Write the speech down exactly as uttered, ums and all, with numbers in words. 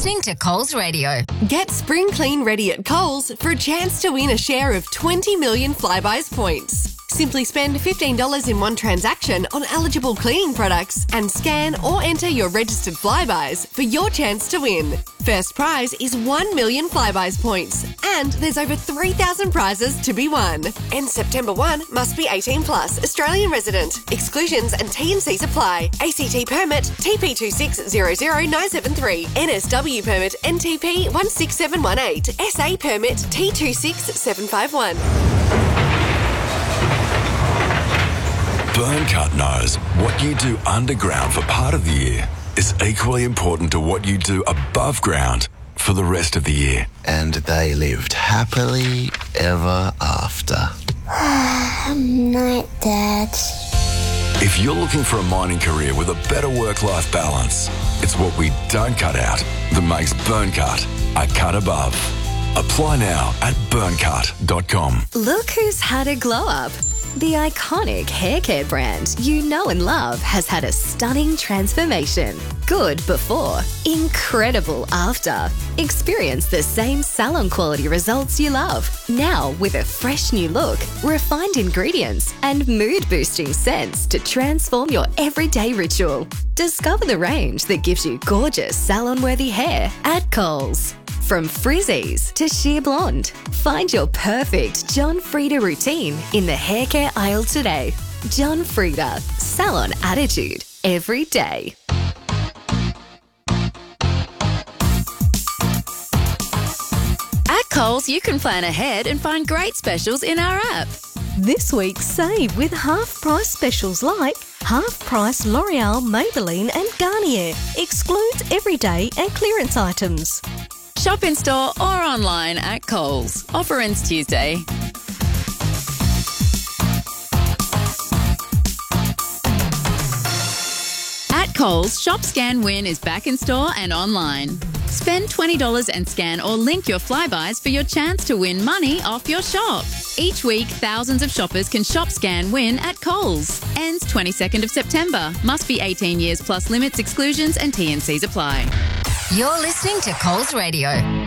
listening to Coles Radio. Get Spring Clean ready at Coles for a chance to win a share of twenty million Flybuys points. Simply spend fifteen dollars in one transaction on eligible cleaning products and scan or enter your registered Flybuys for your chance to win. First prize is one million Flybuys points, and there's over three thousand prizes to be won. And September first must be eighteen plus, Australian resident. Exclusions and T and Cs apply. A C T permit T P two six zero zero nine seven three, N S W permit N T P one six seven one eight, S A permit T two six seven five one. Burncut knows what you do underground for part of the year is equally important to what you do above ground for the rest of the year. And they lived happily ever after. Night, Dad. If you're looking for a mining career with a better work-life balance, it's what we don't cut out that makes Burncut a cut above. Apply now at burncut dot com. Look who's had a glow up. The iconic hair care brand you know and love has had a stunning transformation. Good before, incredible after. Experience the same salon quality results you love. Now with a fresh new look, refined ingredients, and mood-boosting scents to transform your everyday ritual. Discover the range that gives you gorgeous salon-worthy hair at Coles. From frizzies to sheer blonde, find your perfect John Frieda routine in the hair care aisle today. John Frieda, salon attitude every day. At Coles, you can plan ahead and find great specials in our app. This week, save with half-price specials like half-price L'Oreal, Maybelline and Garnier. Excludes everyday and clearance items. Shop in store or online at Coles. Offer ends Tuesday. At Coles, Shop Scan Win is back in store and online. Spend twenty dollars and scan or link your Flybuys for your chance to win money off your shop. Each week, thousands of shoppers can Shop Scan Win at Coles. Ends twenty-second of September. Must be eighteen years plus limits, exclusions and T and Cs apply. You're listening to Coles Radio.